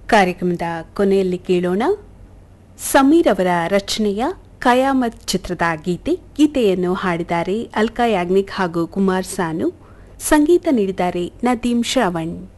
ಕಾರ್ಯಕ್ರಮದ ಕೊನೆಯಲ್ಲಿ ಕೇಳೋಣ ಸಮೀರ್ ಅವರ ರಚನೆಯ ಕಯಾಮತ್ ಚಿತ್ರದ ಗೀತೆಯನ್ನು ಹಾಡಿದ್ದಾರೆ ಅಲ್ಕಾ ಯಾಗ್ನಿಕ್ ಹಾಗೂ ಕುಮಾರ್ ಸಾನು, ಸಂಗೀತ ನೀಡಿದ್ದಾರೆ ನದೀಮ್ ಶ್ರವಣ್.